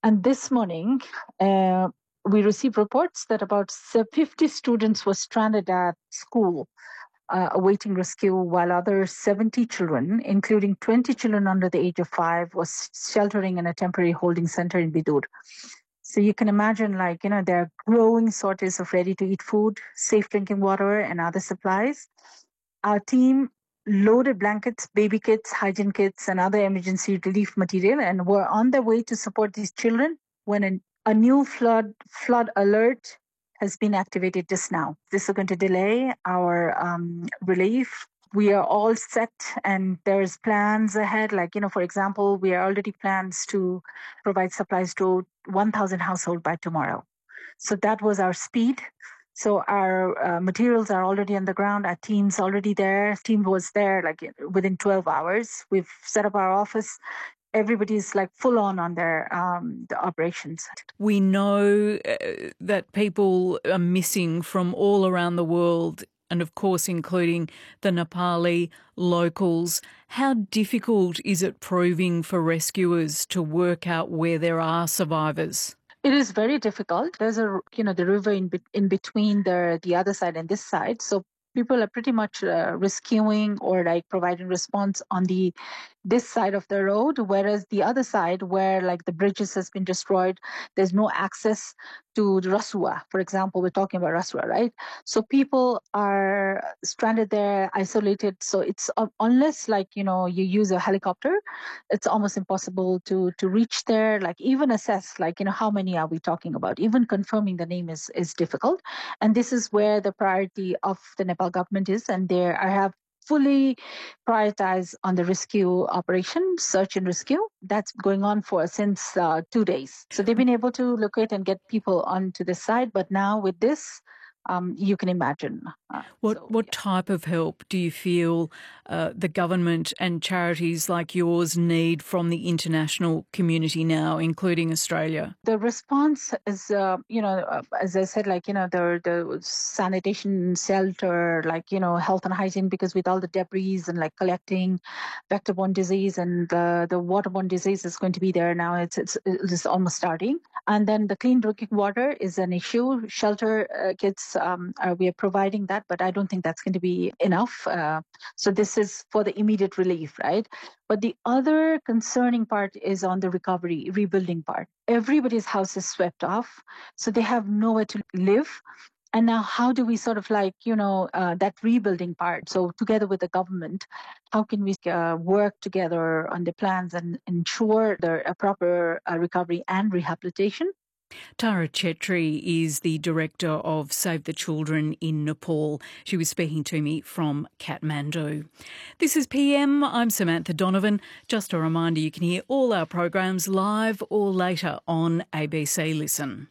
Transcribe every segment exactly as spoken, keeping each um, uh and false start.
And this morning, uh, we received reports that about fifty students were stranded at school uh, awaiting rescue, while other seventy children, including twenty children under the age of five, was sheltering in a temporary holding center in Bidur. So you can imagine, like, you know, there are growing shortages of ready-to-eat food, safe drinking water, and other supplies. Our team loaded blankets, baby kits, hygiene kits, and other emergency relief material, and were on their way to support these children when an, a new flood flood alert has been activated just now. This is going to delay our um, relief. We are all set, and there's plans ahead. Like, you know, for example, we are already plans to provide supplies to one thousand households by tomorrow. So that was our speed. So our uh, materials are already on the ground. Our team's already there. Team was there like within twelve hours. We've set up our office. Everybody's like full on on their um, the operations. We know uh, that people are missing from all around the world, and of course including the Nepali locals. How difficult is it proving for rescuers to work out where there are survivors? It is very difficult. There's a, you know, the river in, be- in between the the other side and this side. So people are pretty much uh, rescuing or like providing response on the this side of the road, whereas the other side where like the bridges has been destroyed, there's no access to the Rasua. For example, we're talking about Rasua, right? So people are stranded there, isolated. So it's uh, unless like, you know, you use a helicopter, it's almost impossible to to reach there, like even assess like, you know, how many are we talking about. Even confirming the name is is difficult. And this is where the priority of the Nepal government is, and there I have fully prioritized on the rescue operation, search and rescue. That's going on for since uh, two days. So they've been able to locate and get people onto the side, but now with this, Um, you can imagine. Uh, What so, what yeah. type of help do you feel uh, the government and charities like yours need from the international community now, including Australia? The response is, uh, you know, uh, as I said, like, you know, the the sanitation, shelter, like, you know, health and hygiene, because with all the debris and like collecting vector-borne disease and the, the waterborne disease is going to be there now. It's, it's, it's almost starting. And then the clean drinking water is an issue. Shelter uh, kits, um, are, we are providing that, but I don't think that's going to be enough. Uh, so this is for the immediate relief, right? But the other concerning part is on the recovery, rebuilding part. Everybody's house is swept off, so they have nowhere to live. And now how do we sort of like, you know, uh, that rebuilding part? So together with the government, how can we uh, work together on the plans and ensure the a proper uh, recovery and rehabilitation? Tara Chetri is the director of Save the Children in Nepal. She was speaking to me from Kathmandu. This is P M. I'm Samantha Donovan. Just a reminder, you can hear all our programs live or later on A B C Listen.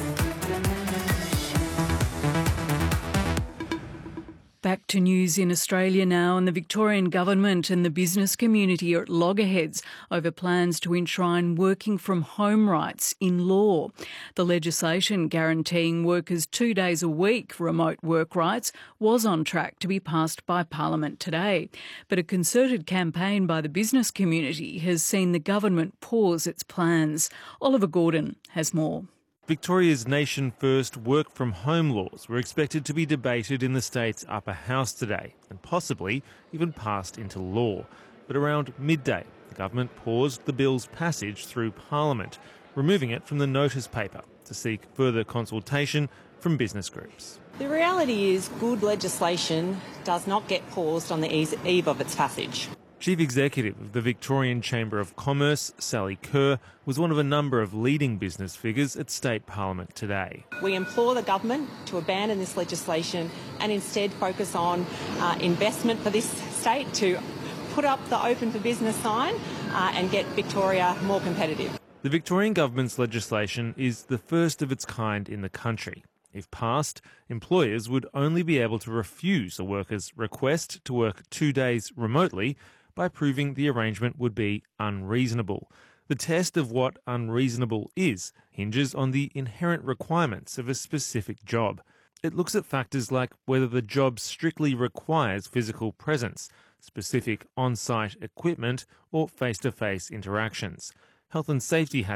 Back to news in Australia now, and the Victorian government and the business community are at loggerheads over plans to enshrine working from home rights in law. The legislation guaranteeing workers two days a week remote work rights was on track to be passed by Parliament today. But a concerted campaign by the business community has seen the government pause its plans. Oliver Gordon has more. Victoria's nation-first work-from-home laws were expected to be debated in the state's upper house today and possibly even passed into law. But around midday, the government paused the bill's passage through Parliament, removing it from the notice paper to seek further consultation from business groups. The reality is good legislation does not get paused on the eve of its passage. Chief Executive of the Victorian Chamber of Commerce, Sally Kerr, was one of a number of leading business figures at State Parliament today. We implore the government to abandon this legislation and instead focus on uh, investment for this state to put up the open for business sign uh, and get Victoria more competitive. The Victorian government's legislation is the first of its kind in the country. If passed, employers would only be able to refuse a worker's request to work two days remotely by proving the arrangement would be unreasonable. The test of what unreasonable is hinges on the inherent requirements of a specific job. It looks at factors like whether the job strictly requires physical presence, specific on-site equipment, or face-to-face interactions. Health and safety